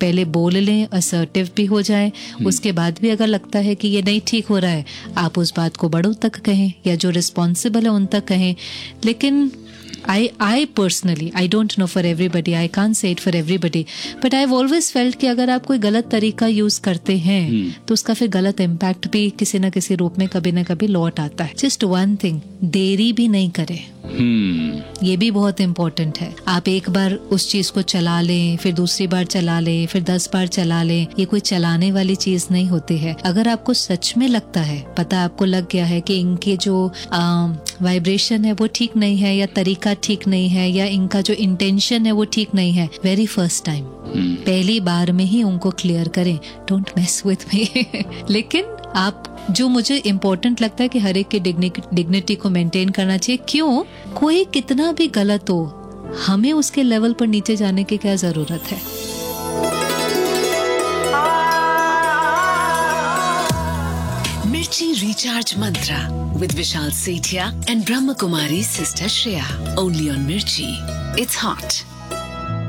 पहले बोल लें, असर्टिव भी हो जाएं, उसके बाद भी अगर लगता है कि ये नहीं ठीक हो रहा है, आप उस बात को बड़ों तक कहें या जो रिस्पॉन्सिबल है उन तक कहें. लेकिन I personally, I don't know for everybody, I can't say it for everybody, but I've always felt कि अगर आप कोई गलत तरीका यूज करते हैं तो उसका फिर गलत इम्पैक्ट भी किसी न किसी रूप में कभी न कभी लौट आता है. जस्ट वन थिंग, देरी भी नहीं करें. ये भी बहुत इम्पोर्टेंट है. आप एक बार उस चीज को चला लें, फिर दूसरी बार चला लें, फिर 10 बार चला लें, ये कोई चलाने वाली चीज नहीं होती है. अगर आपको सच में लगता है, पता आपको लग गया है कि इनके जो वाइब्रेशन है वो ठीक नहीं है, या तरीका ठीक नहीं है, या इनका जो इंटेंशन है वो ठीक नहीं है, वेरी फर्स्ट टाइम पहली बार में ही उनको क्लियर करें, डोंट मेस विथ मी. लेकिन आप, जो मुझे इम्पोर्टेंट लगता है कि हर एक की डिग्निटी को मेंटेन करना चाहिए. क्यों? कोई कितना भी गलत हो, हमें उसके लेवल पर नीचे जाने की क्या जरूरत है. मिर्ची recharge Mantra with Vishal Sethia and Brahma Kumari sister Shreya. Only on Mirchi. It's hot.